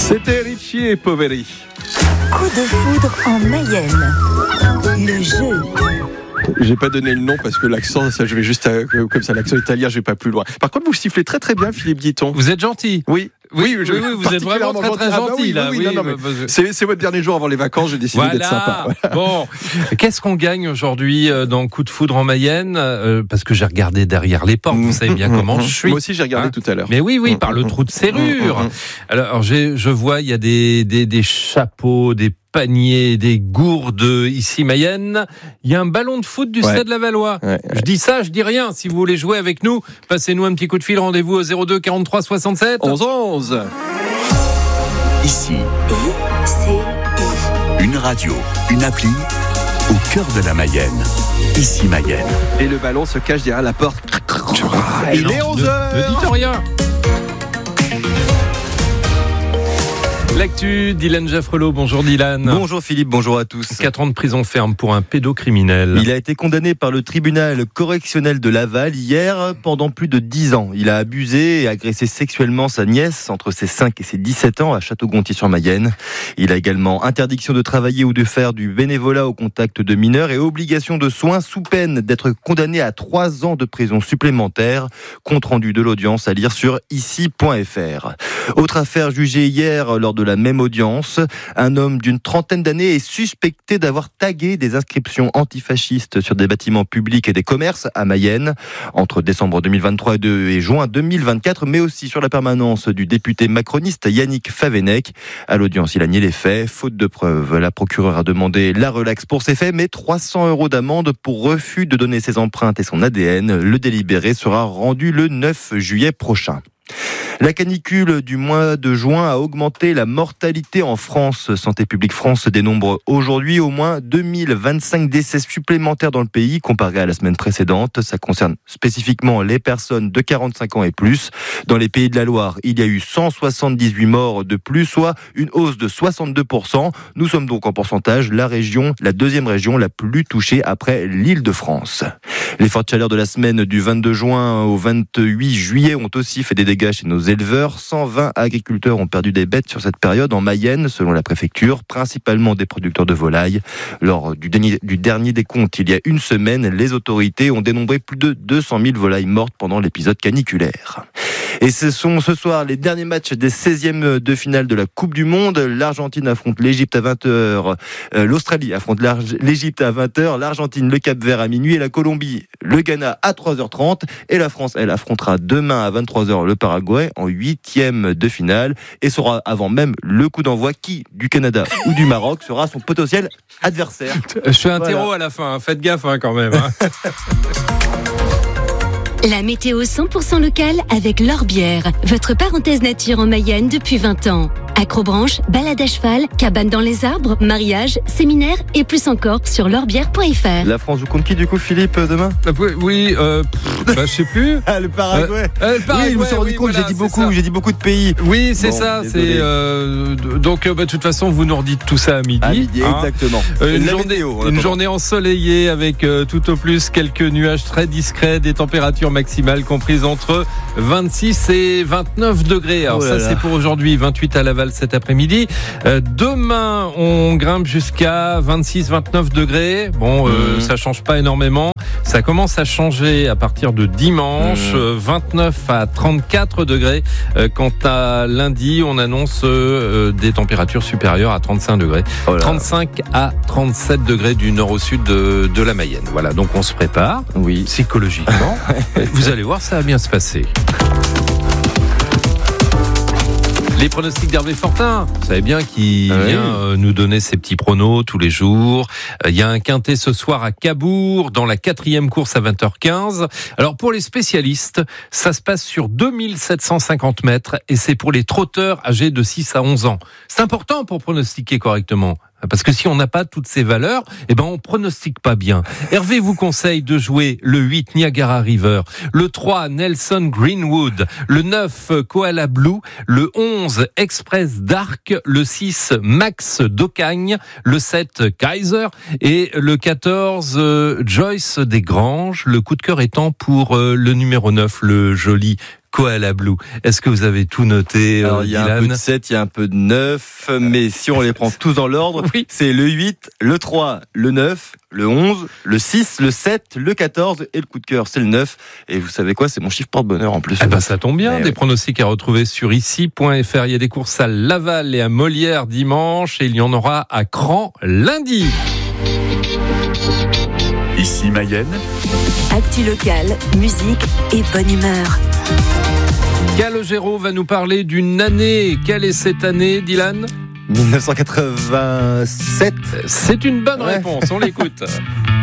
C'était Richie et Poveri. Coup de foudre en Mayenne. Le jeu. J'ai pas donné le nom parce que l'accent, ça, je vais juste comme ça, l'accent italien, je vais pas plus loin. Par contre, vous sifflez très très bien, Philippe Guiton. Vous êtes gentil. Oui, vous êtes vraiment très très gentil là. C'est votre dernier jour avant les vacances, j'ai décidé d'être sympa. Voilà. Bon, qu'est-ce qu'on gagne aujourd'hui dans Coup de foudre en Mayenne parce que j'ai regardé derrière les portes, vous savez bien comment je suis. Moi aussi j'ai regardé tout à l'heure. Mais oui, par le trou de serrure. Alors je vois, il y a des chapeaux, des paniers, des gourdes ici Mayenne. Il y a un ballon de foot du Stade Lavallois. Je dis ça, je dis rien. Si vous voulez jouer avec nous, passez-nous un petit coup de fil. Rendez-vous au 02 43 67 11 11. Ici, une radio, une appli au cœur de la Mayenne. Ici Mayenne. Et le ballon se cache derrière la porte. Il est 11h. Ne dites rien. L'actu, Dylan Jaffrelot. Bonjour Dylan. Bonjour Philippe, bonjour à tous. 4 ans de prison ferme pour un pédocriminel. Il a été condamné par le tribunal correctionnel de Laval hier pendant plus de 10 ans. Il a abusé et agressé sexuellement sa nièce entre ses 5 et ses 17 ans à Château-Gontier-sur-Mayenne. Il a également interdiction de travailler ou de faire du bénévolat au contact de mineurs et obligation de soins sous peine d'être condamné à 3 ans de prison supplémentaire. Compte rendu de l'audience à lire sur ici.fr. Autre affaire jugée hier lors de la même audience, un homme d'une trentaine d'années est suspecté d'avoir tagué des inscriptions antifascistes sur des bâtiments publics et des commerces à Mayenne entre décembre 2023 et juin 2024, mais aussi sur la permanence du député macroniste Yannick Favennec. À l'audience, il a nié les faits, faute de preuves. La procureure a demandé la relaxe pour ces faits, mais 300 € d'amende pour refus de donner ses empreintes et son ADN. Le délibéré sera rendu le 9 juillet prochain. La canicule du mois de juin a augmenté la mortalité en France. Santé publique France dénombre aujourd'hui au moins 2025 décès supplémentaires dans le pays comparé à la semaine précédente. Ça concerne spécifiquement les personnes de 45 ans et plus. Dans les Pays de la Loire, il y a eu 178 morts de plus, soit une hausse de 62%. Nous sommes donc en pourcentage la deuxième région la plus touchée après l'Île-de-France. Les fortes chaleurs de la semaine du 22 juin au 28 juillet ont aussi fait des dégâts chez nos éleveurs. 120 agriculteurs ont perdu des bêtes sur cette période en Mayenne, selon la préfecture, principalement des producteurs de volailles. Lors du dernier décompte, il y a une semaine, les autorités ont dénombré plus de 200 000 volailles mortes pendant l'épisode caniculaire. Et ce sont ce soir les derniers matchs des 16e de finale de la Coupe du Monde. L'Argentine affronte l'Égypte à 20h. L'Australie affronte l'Égypte à 20h. L'Argentine, le Cap-Vert à minuit. Et la Colombie, le Ghana à 3h30. Et la France, elle affrontera demain à 23h le Paraguay en 8e de finale. Et sera avant même le coup d'envoi qui, du Canada ou du Maroc, sera son potentiel adversaire. Je fais un terreau à la fin. Faites gaffe quand même. La météo 100% locale avec L'Orbière, votre parenthèse nature en Mayenne depuis 20 ans. Acrobranche, balade à cheval, cabane dans les arbres, mariage, séminaire et plus encore sur l'orbière.fr. La France, vous compte qui du coup, Philippe, demain ? Oui, je sais plus. Le Paraguay. Le Paraguay. Oui, je me suis rendu compte, j'ai dit beaucoup de pays. Oui, c'est ça. Désolé. Donc, de toute façon, vous nous redites tout ça à midi. À midi, exactement. Une journée ensoleillée avec tout au plus quelques nuages très discrets, des températures maximales comprises entre 26 et 29 degrés. Alors c'est pour aujourd'hui, 28 à Laval cet après-midi. Demain, on grimpe jusqu'à 26-29 degrés. Bon, ça change pas énormément. Ça commence à changer à partir de dimanche, 29 à 34 degrés. Quant à lundi, on annonce des températures supérieures à 35 degrés. 35 à 37 degrés du nord au sud de la Mayenne. Voilà, donc on se prépare psychologiquement. Vous allez voir, ça va bien se passer. Les pronostics d'Hervé Fortin, vous savez bien qu'il vient nous donner ses petits pronos tous les jours. Il y a un quintet ce soir à Cabourg, dans la 4e course à 20h15. Alors pour les spécialistes, ça se passe sur 2750 mètres et c'est pour les trotteurs âgés de 6 à 11 ans. C'est important pour pronostiquer correctement. Parce que si on n'a pas toutes ces valeurs, on pronostique pas bien. Hervé vous conseille de jouer le 8 Niagara River, le 3 Nelson Greenwood, le 9 Koala Blue, le 11 Express Dark, le 6 Max d'Ocagne, le 7 Kaiser et le 14 Joyce Desgranges. Le coup de cœur étant pour le numéro 9, le joli Koala Blue. Est-ce que vous avez tout noté, Alors, il y a un peu de 7, il y a un peu de 9, mais si on les prend tous dans l'ordre, Oui. c'est le 8, le 3, le 9, le 11, le 6, le 7, le 14 et le coup de cœur, c'est le 9. Et vous savez quoi, c'est mon chiffre porte-bonheur en plus. Eh ben, ça tombe bien, Mais des oui. pronostics à retrouver sur ici.fr. Il y a des courses à Laval et à Molière dimanche et il y en aura à Cran lundi. Ici Mayenne, Actu locale, musique et bonne humeur. Calogero va nous parler d'une année. Quelle est cette année, Dylan ? 1987. C'est une bonne Ouais. réponse, on l'écoute.